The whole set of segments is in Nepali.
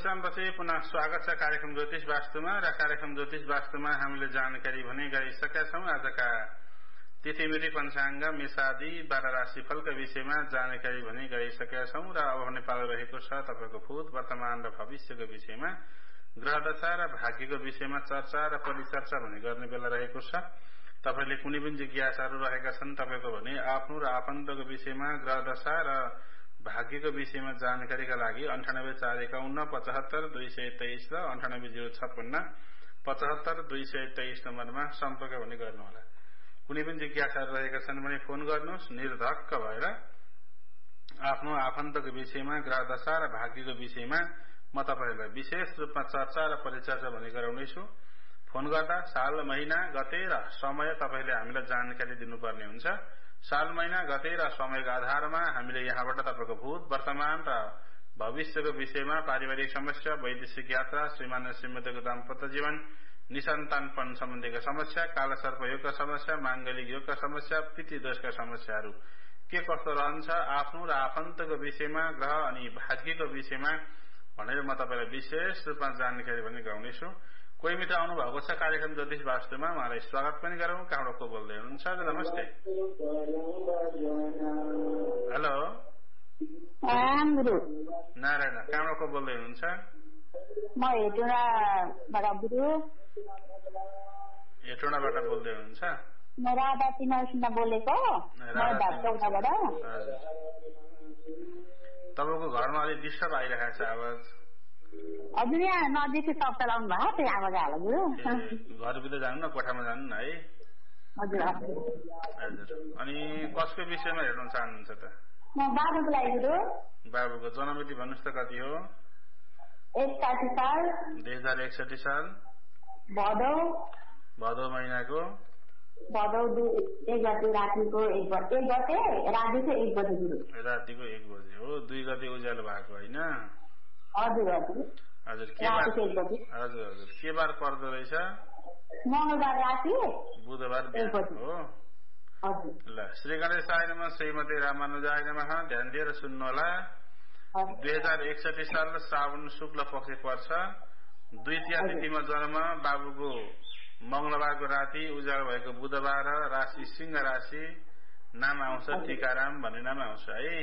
विश्रामपछि पुनः स्वागत छ कार्यक्रम ज्योतिष वास्तुमा र कार्यक्रम ज्योतिष वास्तुमा हामीले जानकारी भने गरिसकेका छौं। आजका तिथिमिति पञ्चाङ्ग मेषादि 12 राशिफलका विषयमा जानकारी भने गरिसकेका छौं र अब भने पालो रहेको छ तपाईको भूत वर्तमान र भविष्यको विषयमा ग्रह दशा र भाग्यको विषयमा चर्चा र परिचर्चा भने गर्ने बेला रहेको छ। तपाईले कुनै पनि जिज्ञासाहरू रहेका छन् तपाईको भने आफ्नो र आफन्तको विषयमा ग्रह दशा र भाग्यको विषयमा जानकारीका लागि 9841 75 223 र 9806 75 223 नम्बरमा सम्पर्क भने गर्नुहोला। कुनै पनि जिज्ञासाहरू रहेका छन् भने फोन गर्नुहोस्। निर्धक्क भएर आफ्नो आफन्तको विषयमा ग्रह दशा र भाग्यको विषयमा म तपाईहरुलाई विशेष रूपमा चर्चा र परिचर्चा भने गराउने छु। फोन गर्दा साल महिना गते र समय तपाईले हामीलाई जानकारी दिनुपर्ने हुन्छ। साल महिना गते र समयको आधारमा हामीले यहाँबाट तपाईको भूत वर्तमान र भविष्यको विषयमा पारिवारिक समस्या वैदेशिक यात्रा श्रीमान र श्रीमतीको दाम्पत्य जीवन निसन्तानपन सम्बन्धीका समस्या कालसर्प योगका समस्या मांगलिक योगका समस्या पितृ दोषका समस्याहरू के कस्तो रहन्छ आफ्नो र आफन्तको विषयमा ग्रह अनि भाग्यको विषयमा भनेर म तपाईलाई विशेष रूपमा जानकारी पनि गराउनेछु। कोही मित्र आउनु भएको छ कार्यक्रम ज्योतिष वास्तुमा उहाँलाई स्वागत पनि गरौं। कहाँबाट को बोल्दै हुनुहुन्छ? नमस्ते। हेलो नारायण कहाँबाट को बोल्दै हुनुहुन्छ? म हेटौँडाबाट बोल्दै हुनुहुन्छ? म राधा तिमरसिंह बोलेको। तपाईको घरमा अलि डिस्टर्ब आइरहेको छ आवाज। हजुर यहाँ नजिक टप चलाउनु भयो त्यही आवाज हाल गुरु। घरभित्र जानु न कोठामा जानु न है। हजुर हजुर अनि कसको विषयमा हेर्न चाहनुहुन्छ त? म बाबुको लागि गुरु। बाबुको जन्ममिति भन्नुस् त कति हो? 61 साल 2061 साल भदौ महिनाको भदौ 1 गते रातिको 1 बजे रातिको 1 बजे गुरु। रातिको 1 बजे हो। 2 गते उज्यालो भएको हैन? हजुर हजुर हजुर के बार? हजुर हजुर के बार पर्दो रहेछ? मंगलबार राति बुधबार बिहान हो। हजुर ल श्री गणेशाय नमः श्रीमती रामानुजाय नमः। ध्यान दिएर सुन्नु होला। 2061 साल श्रावण शुक्ल पक्ष पर्छ। द्वितीय तिथिमा जन्म बाबुको मंगलबारको राति उज्यालो भएको बुधबार राशि सिंह राशि नाम आउँछ टीकाराम भन्ने नाम आउँछ है।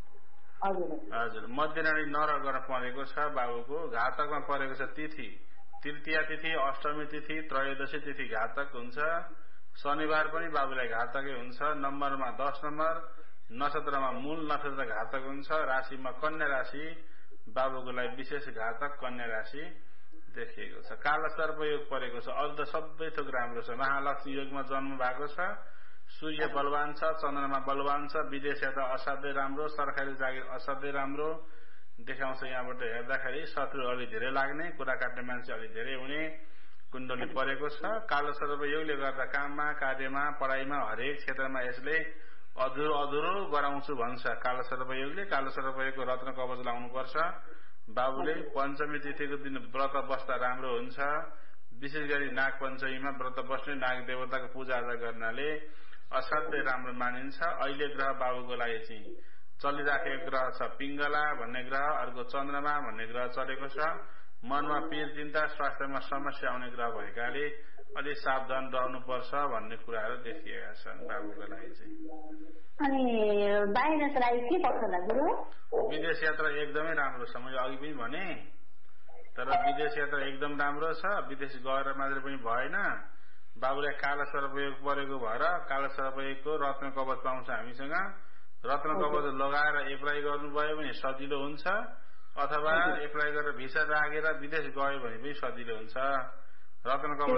हजुर मध्यरानी नरगर परेको छ बाबुको। घातकमा परेको छ तिथि तृतीय तिथि अष्टमी तिथि त्रयोदशी तिथि घातक हुन्छ। शनिबार पनि बाबुलाई घातकै हुन्छ। नम्बरमा 10 नम्बर नक्षत्रमा मूल नक्षत्र घातक हुन्छ। राशिमा कन्या राशि बाबुको लागि विशेष घातक कन्या राशि देखिएको छ। कालसर्प योग परेको छ। अरू त सबै थोक राम्रो छ। महालक्ष्मी योगमा जन्म भएको छ। सूर्य बलवान छ चन्द्रमा बलवान छ। विदेश यात्रा असाध्यै राम्रो। सरकारी जागिर असाध्यै राम्रो देखाउँछ। यहाँबाट हेर्दाखेरि शत्रु अलि धेरै लाग्ने कुरा काट्ने मान्छे अलि धेरै हुने कुण्डली परेको छ। कालसर्प योगले गर्दा काममा कार्यमा पढाइमा हरेक क्षेत्रमा यसले अधुरो गराउँछु भन्छ कालसर्प योगले। कालसर्प योगको रत्न कवच लाउनुपर्छ। बाबुले पञ्चमी तिथिको दिन व्रत बस्दा राम्रो हुन्छ। विशेष गरी नाग पञ्चमीमा व्रत बस्ने नाग देवताको पूजा आजा गर्नाले असाध्यै राम्रो मानिन्छ। अहिले ग्रह बाबुको लागि चाहिँ चलिराखेको ग्रह छ पिंगला भन्ने ग्रह। अर्को चन्द्रमा भन्ने ग्रह चलेको छ। मनमा पीर चिन्ता स्वास्थ्यमा समस्या आउने ग्रह भएकाले अलि सावधान रहनुपर्छ भन्ने कुराहरू देखिएका छन् बाबुको लागि चाहिँ। अनि बाहिरको लागि के पर्छ होला गुरु? विदेश यात्रा एकदमै राम्रो छ। मैले अघि पनि भने तर विदेश यात्रा एकदम राम्रो छ। विदेश गएर मात्र पनि भएन। बाबुलाई कालसर्प योग परेको भएर कालसर्प योगको रत्न कवच पाउँछ हामीसँग। रत्न कवच लगाएर एप्लाई गर्नुभयो भने सजिलो हुन्छ अथवा एप्लाई गरेर भिसा राखेर विदेश गयो भने पनि सजिलो हुन्छ। रत्न कवच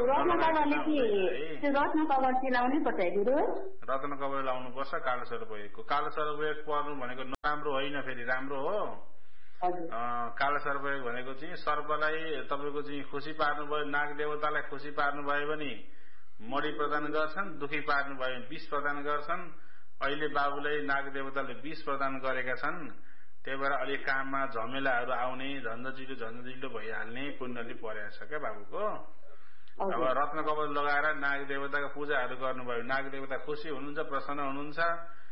लाउनु पर्छ कालसर्प योगको। कालसर्प योग पर्नु भनेको नराम्रो होइन फेरि राम्रो हो। कालसर्प योग भनेको चाहिँ सर्पलाई तपाईको चाहिँ खुसी पार्नुभयो नाग देवतालाई खुसी पार्नुभयो भने मडी प्रदान गर्छन्। दुखी पार्नुभयो भने विष प्रदान गर्छन्। अहिले बाबुलाई नाग देवताले विष प्रदान गरेका छन्। त्यही भएर अलि काममा झमेलाहरू आउने झन्झटिलो भइहाल्ने कुण्डली परेको छ क्या बाबुको। अब रत्न कवच लगाएर नाग देवताको पूजाहरू गर्नुभयो नाग देवता खुसी हुनुहुन्छ प्रसन्न हुनुहुन्छ।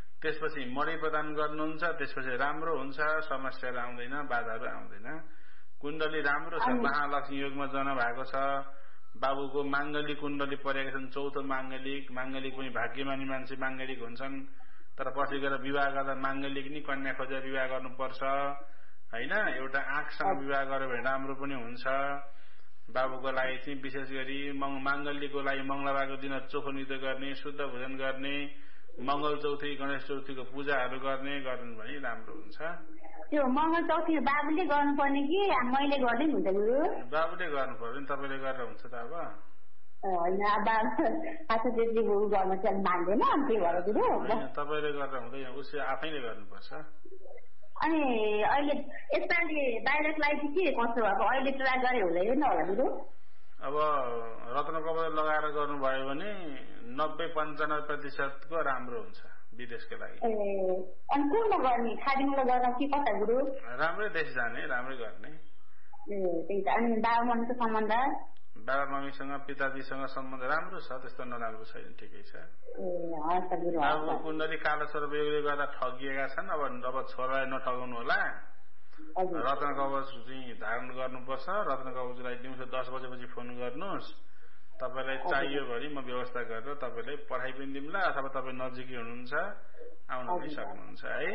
त्यसपछि मणि प्रदान गर्नुहुन्छ, त्यसपछि राम्रो हुन्छ, समस्याहरू आउँदैन, बाधाहरू आउँदैन। कुण्डली राम्रो छ, महालक्ष्मी योगमा जन्म भएको छ। बाबुको माङ्गलिक कुण्डली परेका छन्, चौथो माङ्गलिक पनि भाग्यमानी मान्छे माङ्गलिक हुन्छन्। तर पछि गएर विवाह गर्दा माङ्गलिक नि कन्या खोजेर विवाह गर्नुपर्छ होइन। एउटा आँखसँग विवाह गर्यो भने राम्रो पनि हुन्छ। बाबुको लागि चाहिँ विशेष गरी माङ्गल्यको लागि मङ्गलबारको दिन चोखो नित्य गर्ने, शुद्ध भोजन गर्ने, मङ्गल चौथी गणेश चौथीको पूजाहरू गर्ने भने राम्रो हुन्छ। त्यो मङ्गल चौथी बाबुले गर्नुपर्ने कि मैले गर्दै हुन्छ गुरु? बाबुले गर्नु पर्यो नि, तपाईँले गरेर हुन्छ त अब होइन। अब खास त्यति गर्न चाहिँ मान्दैन त्यही भएर गुरु तपाईँले गरेर हुँदैन, उसले आफैले गर्नुपर्छ। अनि अहिले यसपालि बाहिरको लागि के कस्तो अब अहिले ट्राई गरे हुँदैन होला गुरु? अब रत्न कवच लगाएर गर्नुभयो भने 90-95% को राम्रो हुन्छ विदेशको लागि। अनि कुनमा गर्ने, खाडीमा गर्न कि कता गुरु? राम्रै देश जाने, राम्रै गर्ने। त्यही त। अनि बाबा मम्मीको सम्बन्ध? बाबा मम्मीसँग पिताजीसँग सम्बन्ध राम्रो छ, त्यस्तो नराम्रो छैन, ठिकै छ। बाबुको कुण्डली कालो सर्पयोगले गर्दा ठगिएका छन्। अब छोरालाई नठगाउनु होला। रत्न कवच चाहिँ धारण गर्नुपर्छ। रत्न कवचलाई दिउँसो 10 बजेपछि फोन गर्नुहोस्। तपाईँलाई चाहियो भने म व्यवस्था गरेर तपाईँलाई पठाइ पनि दिउँला, अथवा तपाईँ नजिकै हुनुहुन्छ आउन पनि सक्नुहुन्छ है।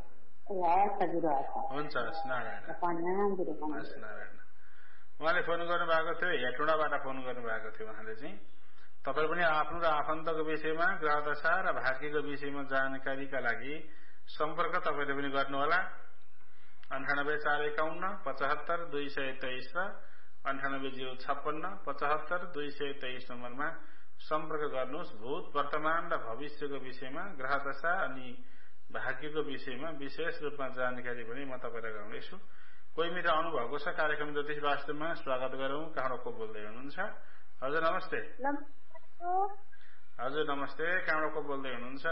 हुन्छ, नारायण। उहाँले फोन गर्नुभएको थियो, हेटौँडाबाट फोन गर्नुभएको थियो। उहाँले चाहिँ तपाईँ पनि आफ्नो र आफन्तको विषयमा, ग्रहदशा र भाग्यको विषयमा जानकारीका लागि सम्पर्क तपाईँले पनि गर्नुहोला। 98-451-75-223 र 98-056-75-223 नम्बरमा सम्पर्क गर्नुहोस्। भूत, वर्तमान र भविष्यको विषयमा, ग्रहदशा अनि भाग्यको विषयमा विशेष रूपमा जानकारी पनि म तपाईँलाई गराउनेछु। कोही मित्र आउनुभएको छ कार्यक्रम ज्योतिष वास्तवमा, स्वागत गरौँ। कहाँबाट को बोल्दै हुनुहुन्छ? हजुर नमस्ते। हजुर नमस्ते, कहाँबाट को बोल्दै हुनुहुन्छ?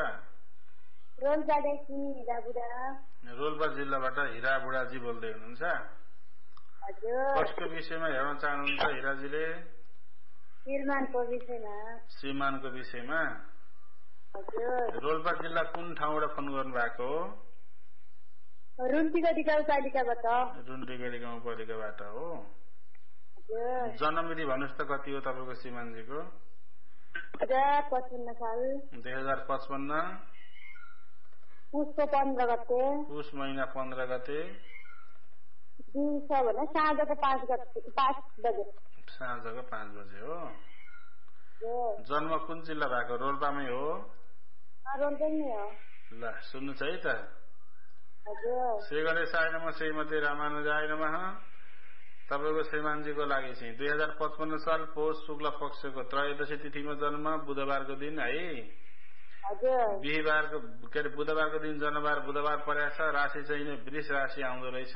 रोल्पा जिल्लाबाट हिरा बुढाजी बोल्दै हुनुहुन्छ। कसको विषयमा हेर्न चाहनुहुन्छ हिराजीले? श्रीमानको विषयमा। रोल्पा जिल्ला कुन ठाउँबाट फोन गर्नु भएको हो? रुन्टीगढी गाउँपालिकाबाट हो। जन्ममिति भन्नुहोस् त कति हो तपाईँको श्रीमानजीको? 2055 साल। 2055 पुष महिना 15 गते साँझको 5 बजे हो। जन्म कुन जिल्ला भएको? रोल्पामै हो? ल सुन्नुहोस् है त। श्री गणेशाय नमः, श्रीमती रामानुजाय नमः। तपाईँको श्रीमानजीको लागि चाहिँ 2055 साल पौष शुक्ल पक्षको त्रयोदशी तिथिमा जन्म, बुधबारको दिन है। बिहीबारको के अरे बुधबारको दिन जन्मबार बुधबार परेको छ। राशि चाहिँ वृष राशि आउँदो रहेछ।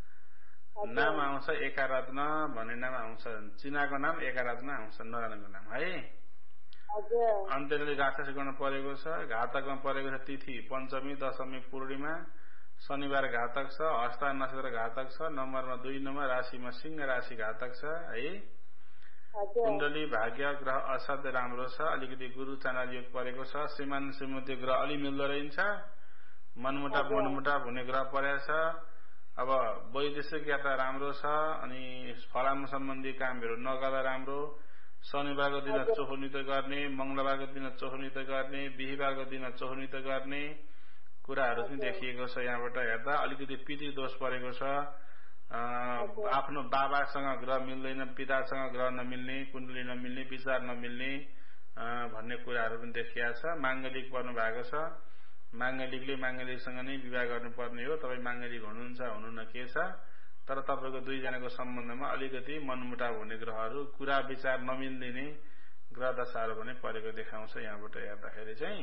नाम आउँछ एकारत्न भन्ने नाम आउँछ। चिनाको नाम एकारत्न आउँछ, नरायणको नाम है। अन्त्यले राक्षस गर्न परेको छ। घातकमा परेको छ तिथि पञ्चमी, दशमी, पूर्णिमा। शनिबार घातक छ। हस्ता नक्षत्र घातक छ। नम्बरमा 2 नम्बर। राशिमा सिंह राशि घातक छ है। कुण्डली भाग्य ग्रह असाध्य राम्रो छ। अलिकति गुरु चाँडाल योग परेको छ। श्रीमान श्रीमती ग्रह अलि मिल्दो रहन्छ। मनमुटाव हुने ग्रह परेको छ। अब वैदेशिक यात्रा राम्रो छ। अनि फलाम सम्बन्धी कामहरू नगर्दा राम्रो। शनिबारको दिन चोखो नित्य गर्ने, मंगलबारको दिन चोखो नित्य गर्ने, बिहीबारको दिन चोखो नित्य गर्ने कुराहरू पनि देखिएको छ। यहाँबाट हेर्दा अलिकति पितृ दोष परेको छ। आफ्नो बाबासँग ग्रह मिल्दैन, पितासँग ग्रह नमिल्ने, कुण्डली नमिल्ने, विचार नमिल्ने भन्ने कुराहरू पनि देखिएको छ। माङ्गलिक पर्नु भएको छ। माङ्गलिकले माङ्गलिकसँग नै विवाह गर्नुपर्ने हो। तपाईँ माङ्गलिक हुनुहुन्छ हुनुहुन्न के छ, तर तपाईँको दुईजनाको सम्बन्धमा अलिकति मनमुटाव हुने ग्रहहरू, कुरा विचार नमिल्ने ग्रह दशाहरू पनि परेको देखाउँछ। यहाँबाट हेर्दाखेरि चाहिँ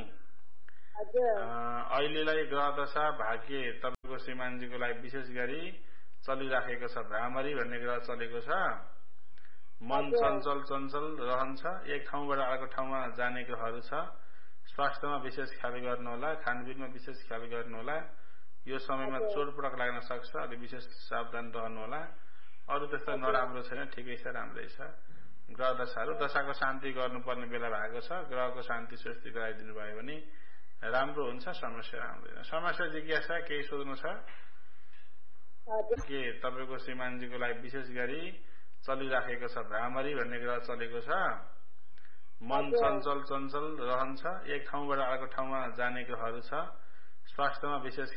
अहिलेलाई ग्रह दशा भाग्य तपाईँको श्रीमानजीको लागि विशेष गरी चलिराखेको छ। भ्रामरी भन्ने ग्रह चलेको छ। मन चञ्चल रहन्छ। एक ठाउँबाट अर्को ठाउँमा जाने ग्रहहरू छ। स्वास्थ्यमा विशेष ख्याल गर्नुहोला। खानपिनमा विशेष ख्याल गर्नुहोला। यो समयमा चोटपटक लाग्न सक्छ, अलि विशेष सावधान रहनुहोला। अरू त्यस्तो नराम्रो छैन, ठिकै छ, राम्रै छ। ग्रह दशाहरू दशाको शान्ति गर्नुपर्ने बेला भएको छ। ग्रहको शान्ति सृष्टि गराइदिनु भयो भने राम्रो हुन्छ। समस्या आउँदैन। समस्या जिज्ञासा केही सोध्नु छ? के तपाईँको श्रीमानजीको लागि विशेष गरी चलिराखेको छ भ्रामरी भन्ने कुरा चलेको छ। मन चञ्चल रहन्छ, एक ठाउँबाट अर्को ठाउँमा जानेकोहरू छ। स्वास्थ्यमा विशेष